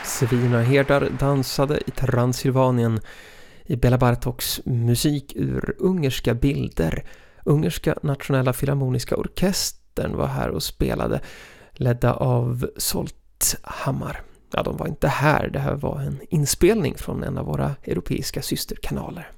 Svinaherdar dansade i Transylvanien i Bela Bartoks musik ur ungerska bilder. Ungerska nationella filharmoniska orkestern var här och spelade, ledda av Solthammar. Ja, de var inte här. Det här var en inspelning från en av våra europeiska systerkanaler.